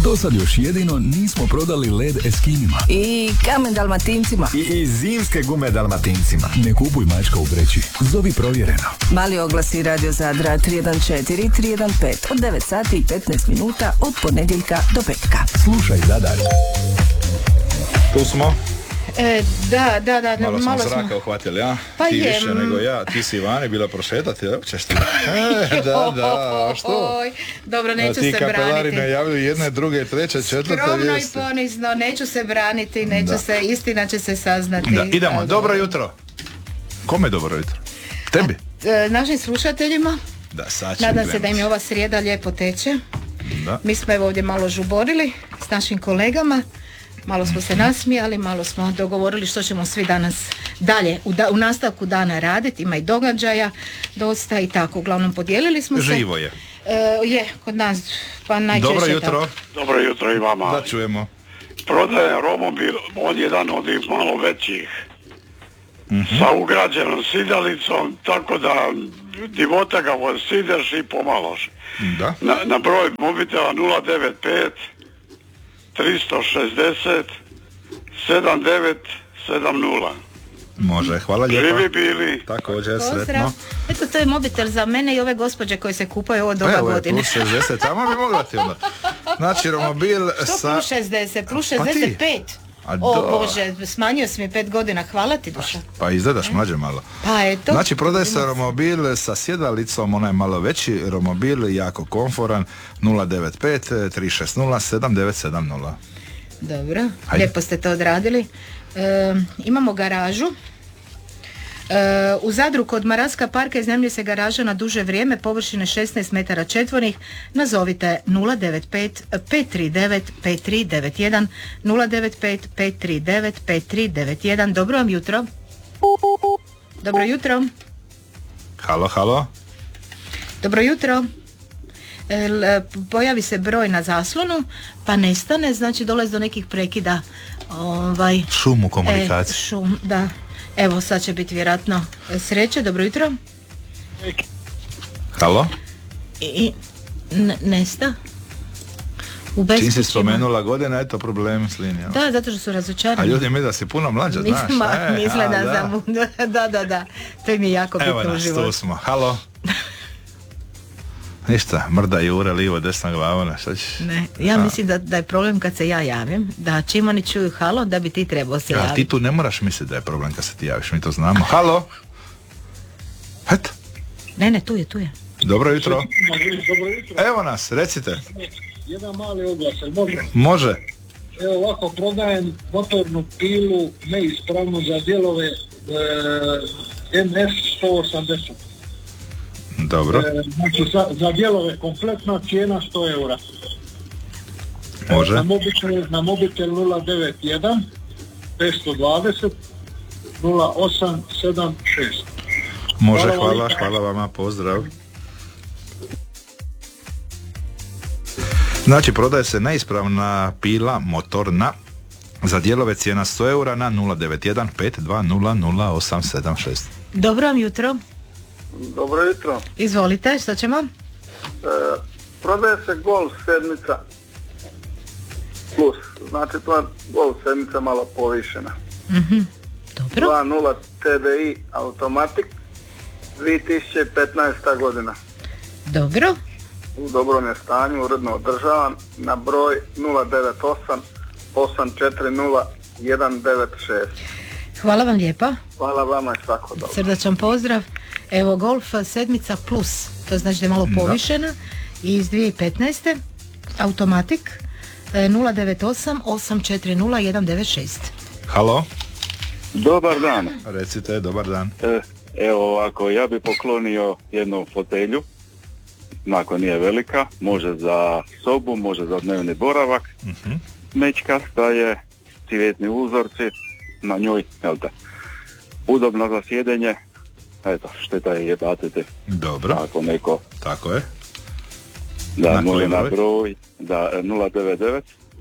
Do sad još jedino nismo prodali led Eskinima. I kamen Dalmatincima. I zimske gume Dalmatincima. Ne kupuj mačka u vreći. Zovi provjereno. Mali oglasi Radio Zadra 314 315 od 9 sati i 15 minuta od ponedjeljka do petka. Slušaj Zadar. Tu smo. Da. Malo smo zraka uhvatili, ja? Pa ti je, više nego ja. Ti si vani bila prošetati, evo ćeš ti. Da, što? Dobro, neću ti se kapelari braniti. najavljuju jedne, druge, treće, četvrte Skromno i vijesti. ponizno, neću se braniti, istina će se saznati. Da, idemo, dobro jutro. Kome dobro jutro? Tebi? Našim slušateljima, Da, sad ćemo nadam se da im je ova srijeda lijepo teče. Da. Mi smo evo ovdje malo žuborili s našim kolegama, malo smo se nasmijali, malo smo dogovorili što ćemo svi danas dalje u nastavku dana raditi, ima i događaja dosta i tako, uglavnom podijelili smo se. Živo je. Je, kod nas, pa najčešće Dobro jutro. tako. Dobro jutro i vama. Da čujemo. Prodajem romobil, on je jedan od njih malo većih. Sa ugrađenom sidalicom, tako da divota ga sideš i pomaloš. Da. Na broj mobitela 095 360 7970. Može, hvala lijepa. Živi bili. Također, Pozdrav. sretno. Eto, to je mobitel za mene i ove gospođe koje se kupaju ovo doba Evo je godine. plus 60, tamo bi mogla ti onda. Znači, romobil Što sa... plus 60? Plus Pa ti. 65? A O da. Bože, smanjio si mi 5 godina, hvala ti duša. Pa izgledaš mlađe malo. Pa eto. Znači, prodaje se romobil sa sjedalicom, onaj malo veći romobil, jako komforan, 095 360 7970. Dobro, Hajde. lijepo ste to odradili. Imamo garažu. U Zadru kod Maraska parka iznajmljuje se garaža na duže vrijeme, površine 16 metara četvornih. Nazovite 095 539 5391 095 539 5391. Dobro vam jutro. Dobro jutro. Halo. Dobro jutro. Pojavi se broj na zaslonu pa nestane, znači dolazi do nekih prekida. Šum u komunikaciji. Šum, da. Evo, sad će biti vjerojatno sreće. Dobro jutro. Halo? I nesta. U Čim si bespućima. spomenula godina, eto problem s linijom. Da, zato što su razočarani. A ljudi mi da si puno mlađa, znaš. Misle da sam... Da. To im je jako Evo bitno u nas, životu. tu smo. Halo? Ništa, mrda Jure, livo, desna glava, šta ćeš? Ne, ja mislim da je problem kad se ja javim, da čim oni čuju halo, da bi ti trebao se javiti. A ti tu ne moraš misliti da je problem kad se ti javiš, mi to znamo. Halo? Eto. Ne, tu je. Dobro jutro. Dobro jutro. Evo nas, recite. Jedan mali oglas, može? Može. Evo ovako, prodajem motornu pilu neispravnu za dijelove MS 180. Dobro. Znači za dijelove kompletna cijena 100 eura. Može. Na mobitel 091 520 0876. Može, Hvala. hvala vama, pozdrav. Znači, prodaje se neispravna pila motorna za dijelove, cijena 100 eura na 091 520 0876. Dobro vam jutro. Dobro jutro. Izvolite, što ćemo? Prodaje se Golf sedmica plus, znači to je Golf sedmica malo povišena. Dobro. 2.0 TDI automatik, 2015. godina. Dobro. U dobrom je stanju, uredno održavan, na broj 098 840 196. Hvala vam lijepa. Hvala vama i svako dobro. Srdačan pozdrav. Evo, Golf sedmica plus, to znači da je malo povišena, iz 2015. automatik 098 840 196. Halo? Dobar dan. Recite, dobar dan. Evo ovako, ja bi poklonio jednu fotelju, nakon nije velika, može za sobu, može za dnevni boravak. Mečkasta je, cvjetni uzorci na njoj, jel da? Udobno za sjedenje, eto, šteta je jebati. Dobro. Ako neko... Tako je. Da, na može na broj? broj, da, 099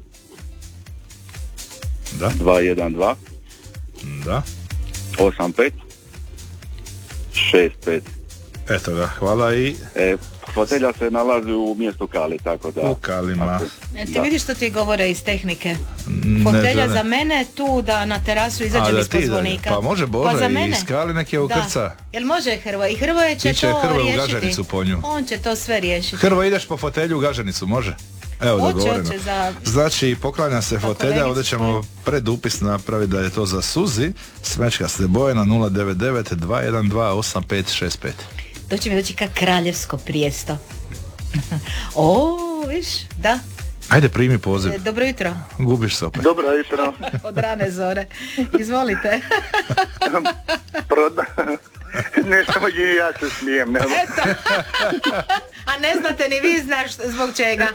Da. 212 Da. 85 65. Eto ga, hvala i... Fotelja se nalazi u mjestu Kali, tako da... U Kalima. Ti vidiš što ti govore iz tehnike? Fotelja žene. za mene je tu da na terasu izađem ispod zvonika. Pa može Bože, za i mene? iz Kali nek je ukrca. Da. Jel može Hrvoje? I Hrvoje će Ti će to Hrvoje u riješiti. Gaženicu po nju. On će to sve riješiti. Hrvo, ideš po fotelju u Gaženicu, može? Evo, dogovoreno. Hoće za... Znači, poklanja se fotelja, kolegicu ovdje ćemo predupis napraviti da je to za Suzi. Smečkaste boje na 099 212 8565. To će mi doći kao kraljevsko prijesto. O, viš, da. Ajde, primi poziv. Dobro jutro. Gubiš se opet. Dobro jutro. Od rane zore. Izvolite. Ne samo i ja se smijem. Evo. Eto. A ne znate ni vi znaš zbog čega.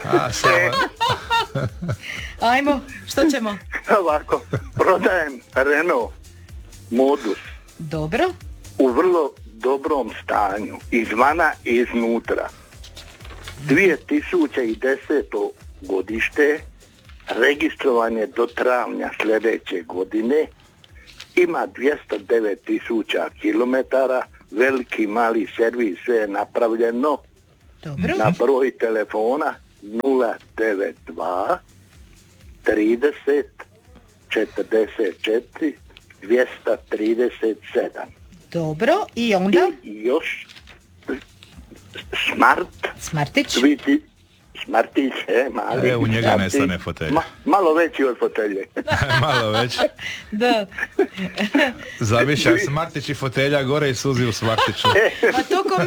Ajmo, što ćemo? Ovako, prodajem Renault Modus Dobro. u vrlo dobrom stanju, izvana i iznutra. 2010. godište, registrovan je do travnja sljedeće godine, ima 209.000 kilometara, veliki mali servis, sve je napravljeno. Dobro. Na broj telefona 092 30 44 237. Dobro. I onda? I još Smart, Smartić. Smartić, mali. U njega Smartić. nestane fotelja. Malo veći od fotelje. Malo već. Da. Zavišak Smartić i fotelja gore i Suzi u Smartiću. A to ko